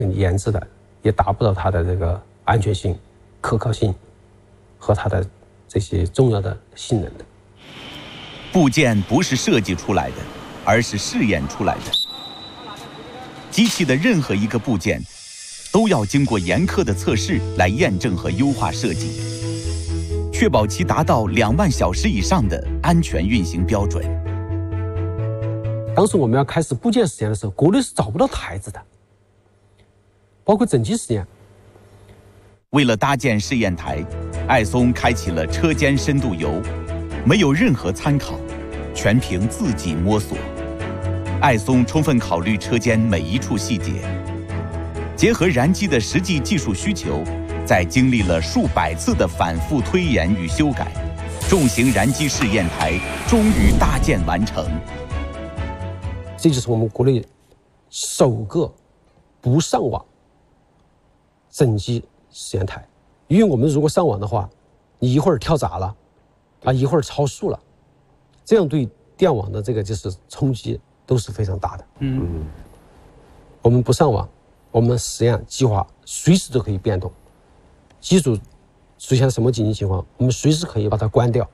研制的，也达不到它的这个安全性、可靠性和它的这些重要的性能的。 部件不是设计出来的，而是试验出来的。机器的任何一个部件都要经过严苛的测试来验证和优化设计，确保其达到2万小时以上的安全运行标准。 当时我们要开始部件实验的时候，国内是找不到台子的，包括整机实验。 为了搭建试验台，艾松开启了车间深度游，没有任何参考，全凭自己摸索。艾松充分考虑车间每一处细节，结合燃机的实际技术需求，在经历了数百次的反复推演与修改，重型燃机试验台终于搭建完成。 这就是我们国内首个不上网整机实验台。因为我们如果上网的话，你一会儿跳闸了，一会儿超速了，这样对电网的这个就是冲击都是非常大的。我们不上网，我们实验计划随时都可以变动，机组出现什么紧急情况，我们随时可以把它关掉。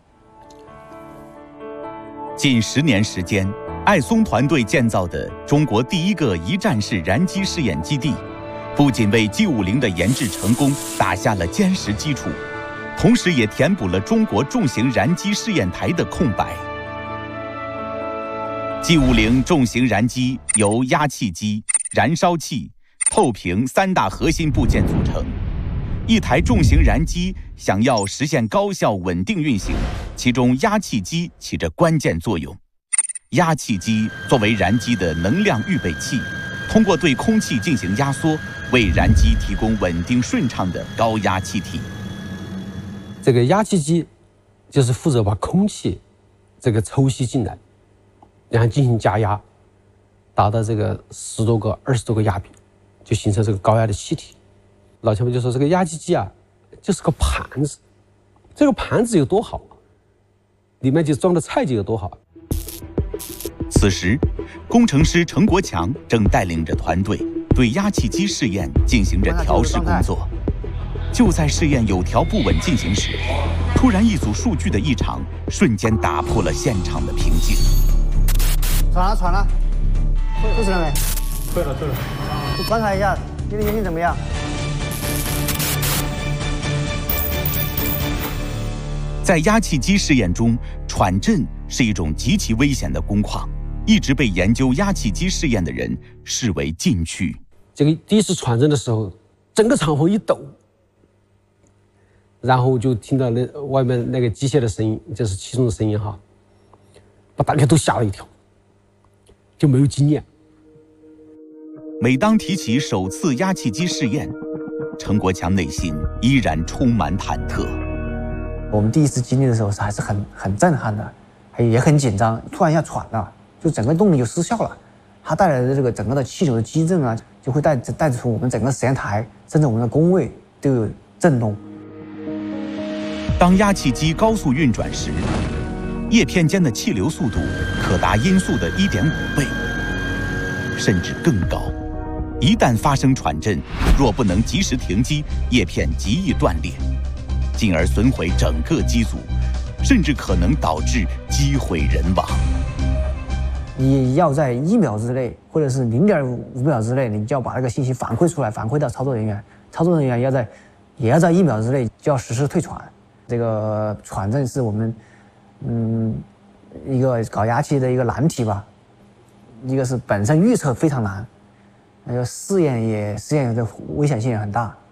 近10年时间，艾松团队建造的中国第一个一站式燃机试验基地，不仅为 G50的研制成功打下了坚实基础，同时也填补了中国重型燃机试验台的空白。G50重型燃机由压气机、燃烧器、透屏3大核心部件组成。一台重型燃机想要实现高效稳定运行，其中压气机起着关键作用。压气机作为燃机的能量预备器，通过对空气进行压缩，为燃机提供稳定顺畅的高压气体。 这个压气机就是负责把空气这个抽吸进来，然后进行加压，达到这个10多个、20多个压比，就形成这个高压的气体。老前辈就说这个压气机就是个盘子，这个盘子有多好，里面就装的菜就有多好。 此时，工程师程国强正带领着团队对压气机试验进行着调试工作。就在试验有条不紊进行时，突然一组数据的异常瞬间打破了现场的平静。 喘了，退出了没？ 退了。 就观察一下你的眼睛怎么样？ 在压气机试验中，喘震是一种极其危险的工况，一直被研究压气机试验的人视为禁区。 这个第一次喘震的时候，整个厂房一抖，然后就听到外面那个机械的声音，就是气动的声音哈，把大家都吓了一跳，就没有经验。 每当提起首次压气机试验，程国强内心依然充满忐忑。 我们第一次经历的时候还是很震撼的，也很紧张，突然一下喘了，就整个动力就失效了。它带来的这个整个的气流的激震就会带出我们整个实验台，甚至我们的工位都有震动。 当压气机高速运转时，叶片间的气流速度可达音速的1.5倍，甚至更高。一旦发生喘震，若不能及时停机，叶片极易断裂，进而损毁整个机组，甚至可能导致机毁人亡。 你要在1秒之内，或者是0.5秒之内，你就要把这个信息反馈出来，反馈到操作人员。操作人员也要在1秒之内就要实施退喘。这个喘震是我们一个搞压气的一个难题吧。一个是本身预测非常难，那个试验的危险性也很大。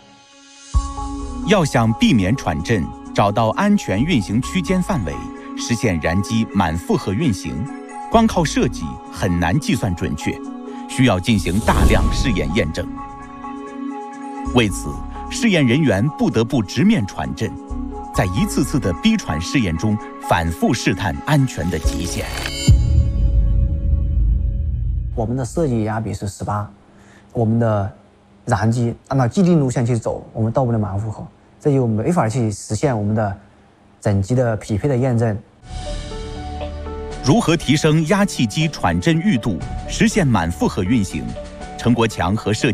要想避免喘震，找到安全运行区间范围，实现燃机满负荷运行，光靠设计很难计算准确，需要进行大量试验验证。为此，试验人员不得不直面喘震，在一次次的逼喘试验中反复试探安全的极限。 我们的设计压比是18，我们的燃机按照既定路线去走，我们到不了满负荷，这就没法去实现我们的整机的匹配的验证。 如何提升压气机喘震裕度，实现满负荷运行？ 陈国强和设